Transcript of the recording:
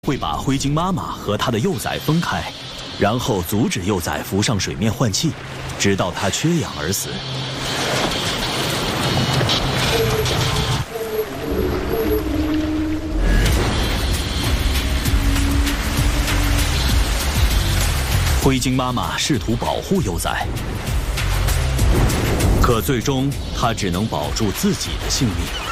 会把灰鲸妈妈和她的幼崽分开，然后阻止幼崽浮上水面换气，直到它缺氧而死。灰鲸妈妈试图保护幼崽，可最终它只能保住自己的性命。